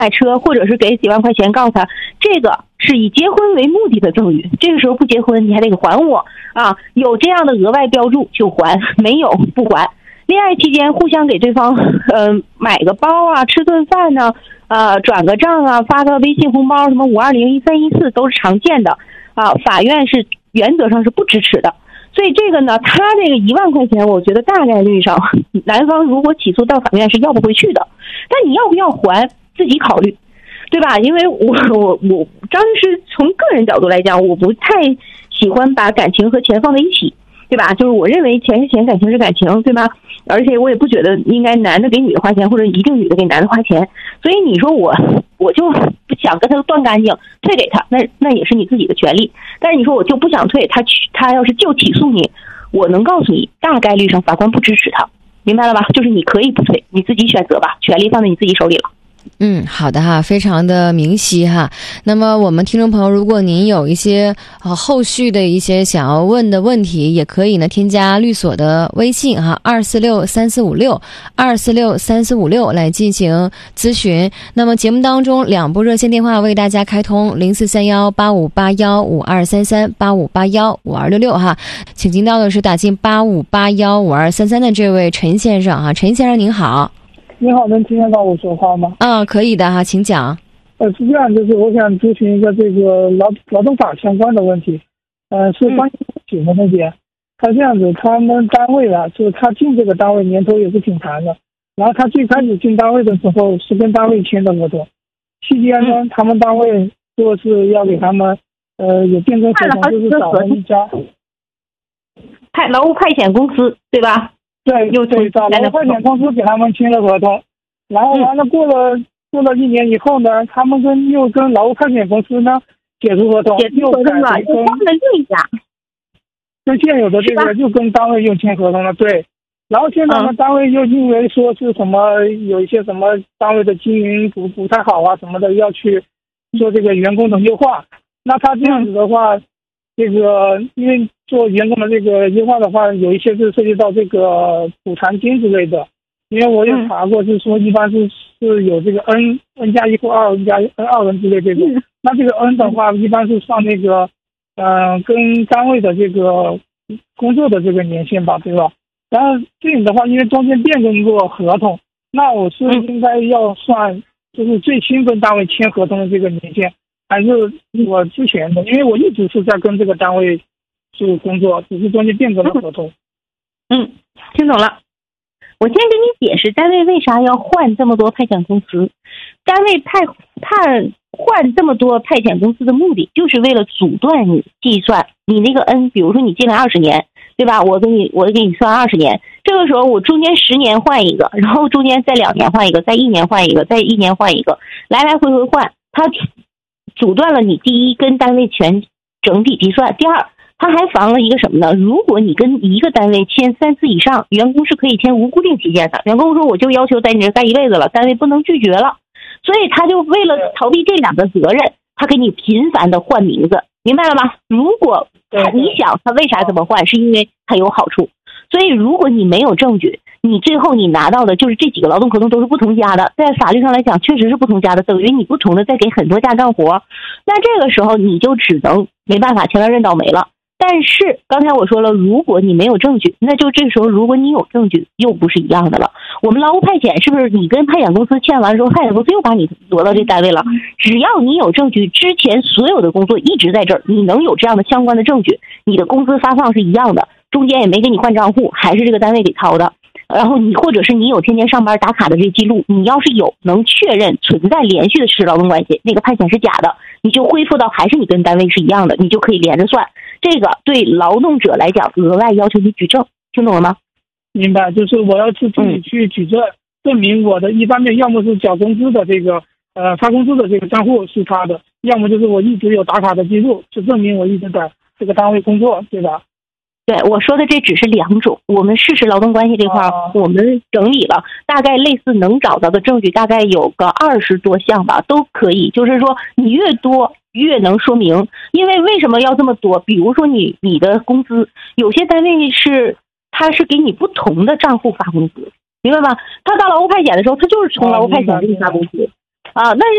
买车，或者是给几万块钱，告诉他这个是以结婚为目的的赠与，这个时候不结婚你还得还我啊，有这样的额外标注就还，没有不还。恋爱期间互相给对方买个包啊，吃顿饭呢，转个账啊，发个微信红包，什么520、1314都是常见的啊，法院是原则上是不支持的。所以这个呢，他这个1万块钱，我觉得大概率上男方如果起诉到法院是要不回去的，但你要不要还自己考虑，对吧？因为我张律师从个人角度来讲，我不太喜欢把感情和钱放在一起，对吧？就是我认为钱是钱，感情是感情，对吧？而且我也不觉得应该男的给女的花钱，或者一定女的给男的花钱。所以你说我就不想跟他断干净，退给他，那也是你自己的权利。但是你说我就不想退，他要是就起诉你，我能告诉你，大概率上法官不支持他，明白了吧？就是你可以不退，你自己选择吧，权利放在你自己手里了。 好的哈，非常的明晰哈。那么我们听众朋友，如果您有一些后续的一些想要问的问题，也可以呢添加律所的微信哈，2463456，2463456来进行咨询。那么节目当中2部热线电话为大家开通，043185815233，85815266哈。请听到的是打进85815233的这位陈先生哈，陈先生您好。 你好，能听得到我说话吗？ 可以的哈，请讲。 是这样，就是我想咨询一个这个劳动法相关的问题，是关于警的那边。他这样子，他们单位啊，就是他进这个单位年头也是挺长的，然后他最开始进单位的时候是跟单位签的合同，期间呢，他们单位说是要给他们有变更合同，就是找了一家劳务派遣公司，对吧？ 对，找劳务派遣公司给他们签了合同，然后完了过了1年以后呢，他们又跟劳务派遣公司呢解除合同，又改了另一家，跟现有的这个又跟单位又签合同了，对。然后现在呢，单位又因为说是什么有一些什么单位的经营不太好啊什么的，要去做这个员工的优化。那他这样子的话，这个因为做员工的这个优化的话，有一些是涉及到这个补偿金之类的。因为我有查过，是说一般是有这个 N+1=2，N+N2之类这种。那这个 N 的话，一般是算那个跟单位的这个工作的这个年限吧，对吧？然后这里的话，因为中间变更过合同，那我是应该要算就是最新跟单位签合同的这个年限，还是我之前的？因为我一直是在跟这个单位是工作，只是中间变更了合同。 听懂了。我先给你解释单位为啥要换这么多派遣公司。单位换这么多派遣公司的目的，就是为了阻断你计算你那个 N， 比如说你进来20年，对吧？我给你算20年，这个时候我中间10年换一个，然后中间再2年换一个，再1年换一个，再1年换一个，来来回回换，它阻断了你第一跟单位全整体计算，第二他还防了一个什么呢？如果你跟一个单位签3次以上，员工是可以签无固定期限的。员工说我就要求在你这干一辈子了，单位不能拒绝了。所以他就为了逃避这2个责任，他给你频繁的换名字，明白了吗？如果你想他为啥这么换，是因为他有好处。所以如果你没有证据，你最后你拿到的就是这几个劳动合同都是不同家的，在法律上来讲确实是不同家的，等于你不同的再给很多家干活，那这个时候你就只能没办法，前面认倒霉了。但是刚才我说了，如果你没有证据，那就这时候如果你有证据又不是一样的了。我们劳务派遣是不是你跟派遣公司签完之后，派遣公司又把你挪到这单位了？只要你有证据，之前所有的工作一直在这儿，你能有这样的相关的证据，你的工资发放是一样的，中间也没给你换账户，还是这个单位给掏的。然后你或者是你有天天上班打卡的这记录，你要是有能确认存在连续的实质劳动关系，那个派遣是假的，你就恢复到还是你跟单位是一样的，你就可以连着算。这个对劳动者来讲额外要求你举证，听懂了吗？ 明白，就是我要自己去举证，证明我的一方面要么是缴工资的这个发工资的这个账户是他的，要么就是我一直有打卡的记录，就证明我一直在这个单位工作，对吧？ 对，我说的这只是2种，我们事实劳动关系这块我们整理了大概类似能找到的证据，大概有个20多项吧，都可以。就是说你越多越能说明，因为什么要这么多？比如说你的工资，有些单位他是给你不同的账户发工资，明白吗？他到劳务派遣的时候，他就是从劳务派遣给你发工资啊，但是